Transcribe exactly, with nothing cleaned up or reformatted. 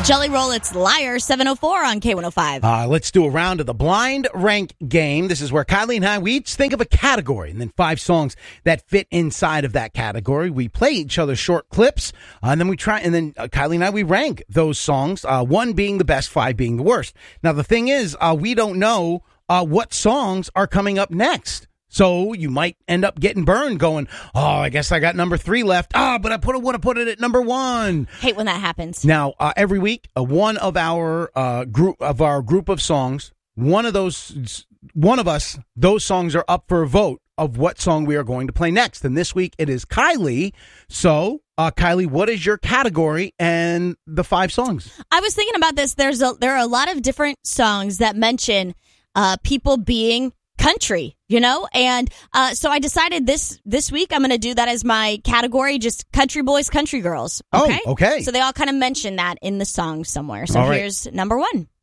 Jelly Roll, it's Liar, seven oh four on K one oh five. Uh, let's do a round of the blind rank game. This is where Kylie and I, we each think of a category and then five songs that fit inside of that category. We play each other short clips, uh, and then we try, and then uh, Kylie and I, we rank those songs, uh, one being the best, five being the worst. Now, the thing is, uh, we don't know uh, what songs are coming up next. So you might end up getting burned going, oh, I guess I got number three left. Ah, but I put would have put it at number one. Hate when that happens. Now, uh, every week, uh, one of our uh, group of our group of songs, one of those, one of us, those songs are up for a vote of what song we are going to play next. And this week it is Kylie. So, uh, Kylie, what is your category and the five songs? I was thinking about this. There's a, there are a lot of different songs that mention uh, people being country, you know, and uh, so I decided this this week I'm going to do that as my category, just country boys, country girls. Okay, oh, okay. So they all kind of mention that in the song somewhere. So all here's right. number one.